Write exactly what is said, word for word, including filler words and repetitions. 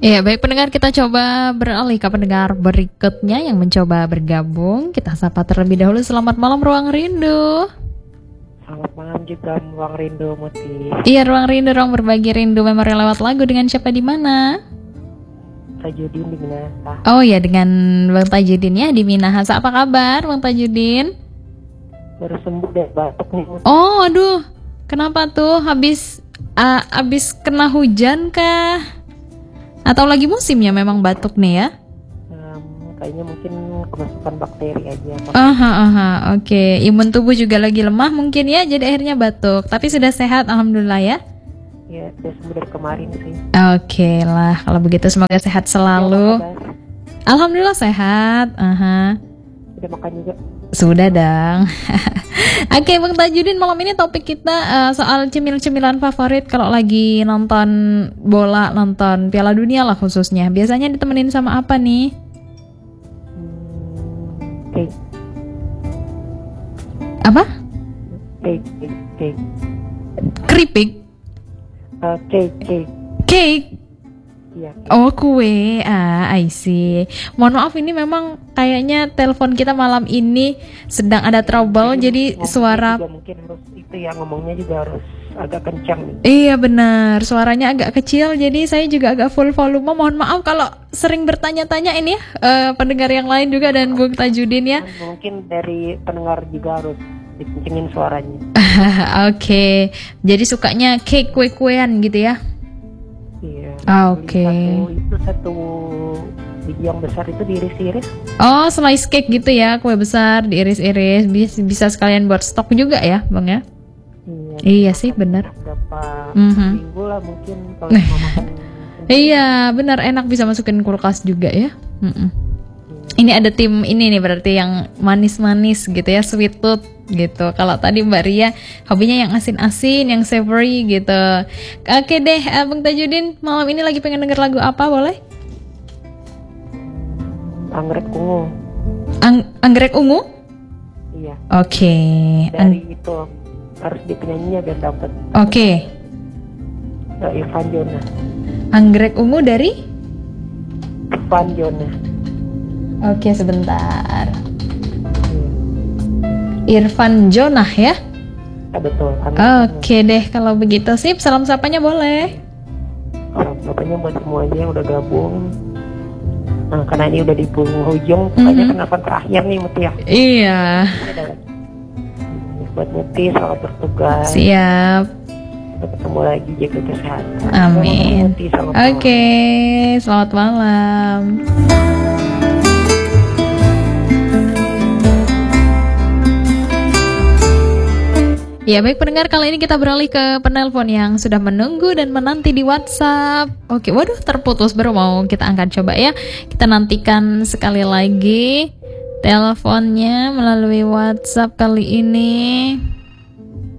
Ya, baik pendengar, kita coba beralih ke pendengar berikutnya yang mencoba bergabung. Kita sapa terlebih dahulu. Selamat malam Ruang Rindu. Selamat malam juga Ruang Rindu Muti. Iya, Ruang Rindu, ruang berbagi rindu memori lewat lagu. Dengan siapa di mana? Tajudin di Minahasa. Oh ya, dengan Bang Tajudin ya di Minahasa. Apa kabar Bang Tajudin? Baru sembuh dari batuk nih. Oh, aduh. Kenapa tuh? Habis uh, habis kena hujan kah? Atau lagi musimnya memang batuk nih ya? Um, kayaknya mungkin kemasukan bakteri aja. Aha, aha, oke. Okay. Imun tubuh juga lagi lemah mungkin ya, jadi akhirnya batuk. Tapi sudah sehat, alhamdulillah ya. Ya, sudah sembuh dari kemarin sih. Oke okay lah, kalau begitu semoga sehat selalu. Ya, alhamdulillah sehat. Aha. Sudah makan juga? Sudah dong. Oke, okay, Bang Tajudin, malam ini topik kita uh, soal cemil-cemilan favorit kalau lagi nonton bola, nonton Piala Dunia lah khususnya. Biasanya ditemenin sama apa nih? Hmm, cake. Apa? Cake, cake, cake. Keripik? Uh, cake, cake. Cake? Iya. Oh, kue. Ah, I see. Mohon maaf, ini memang kayaknya telepon kita malam ini sedang ada trouble, jadi, jadi suara juga mungkin harus itu ya, ngomongnya juga harus agak kencang nih. Iya benar, suaranya agak kecil, jadi saya juga agak full volume. Mohon maaf kalau sering bertanya-tanya ini ya, uh, pendengar yang lain juga dan Bung Tajudin ya. Mungkin dari pendengar juga harus dikencengin suaranya. Oke, okay. Jadi sukanya cake kue-kuean gitu ya? Iya. Oke. Okay. Satu, itu satu biji yang besar itu diiris-iris. Oh, slice cake gitu ya, kue besar diiris-iris, bisa, bisa sekalian buat stok juga ya, Bang ya? Iya, iya sih, benar. Berapa mm-hmm. minggu lah mungkin kalau mau makan. Iya, benar, enak, bisa masukin kulkas juga ya. Mm-mm. Ini ada tim ini nih berarti yang manis-manis gitu ya, sweet tooth gitu. Kalau tadi Mbak Ria hobinya yang asin-asin, yang savory gitu. Oke deh, Bang Tajudin, malam ini lagi pengen denger lagu apa, boleh? Anggrek ungu. Ang- anggrek ungu? Iya. Oke. Okay. Dari Ang- itu harus di penyanyinya biar dapat. Oke. Okay. Uh, Irfan Jonah. Anggrek ungu dari? Irfan Jonah. Oke, okay, sebentar. Irfan Jonah ya? Ya betul. Oke okay deh, kalau begitu sip, salam sapanya boleh. Salam sapanya buat semuanya yang udah gabung. Nah, karena ini udah di penghujung, pokoknya mm-hmm. penelpon terakhir nih Muti ya. Iya. Buat Muti, selamat bertugas. Siap. Sampai ketemu lagi, jaga kesehatan. Amin. Oke, okay, selamat malam. Ya baik pendengar, kali ini kita beralih ke penelpon yang sudah menunggu dan menanti di WhatsApp. Oke, waduh terputus, baru mau kita angkat, coba ya. Kita nantikan sekali lagi teleponnya melalui WhatsApp kali ini.